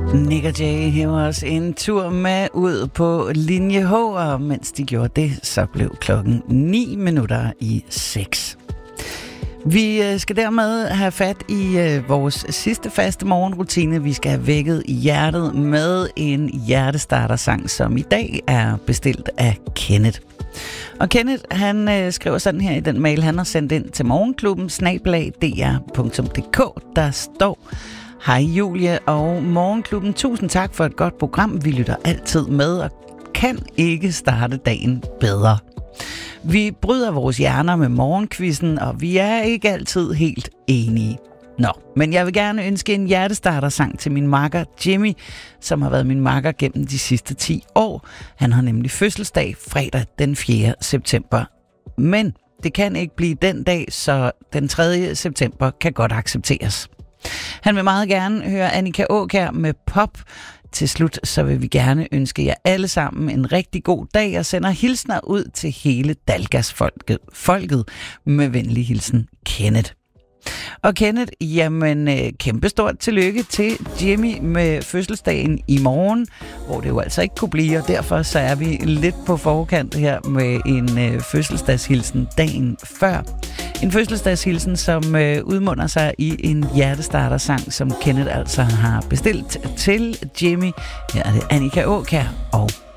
Nick og Jay hæver os en tur med ud på linje H, og mens de gjorde det, så blev klokken 6:09. Vi skal dermed have fat i vores sidste faste morgenrutine. Vi skal have vækket hjertet med en hjertestartersang, som i dag er bestilt af Kenneth. Og Kenneth, han skriver sådan her i den mail, han har sendt ind til morgenklubben @dr.dk. Der står: Hej Julie og Morgenklubben. Tusind tak for et godt program. Vi lytter altid med og kan ikke starte dagen bedre. Vi bryder vores hjerner med morgenkvisten, og vi er ikke altid helt enige. Nå, men jeg vil gerne ønske en hjertestartersang til min makker Jimmy, som har været min makker gennem de sidste 10 år. Han har nemlig fødselsdag fredag den 4. september. Men det kan ikke blive den dag, så den 3. september kan godt accepteres. Han vil meget gerne høre Annika Aakjær med Pop. Til slut så vil vi gerne ønske jer alle sammen en rigtig god dag og sender hilsner ud til hele Dalgas-folket med venlig hilsen Kenneth. Og Kenneth, jamen kæmpestort tillykke til Jimmy med fødselsdagen i morgen, hvor det jo altså ikke kunne blive, og derfor så er vi lidt på forkant her med en fødselsdagshilsen dagen før. En fødselsdagshilsen, som udmunder sig i en hjertestartersang, som Kenneth altså har bestilt til Jimmy. Her er det Annika Aakjær og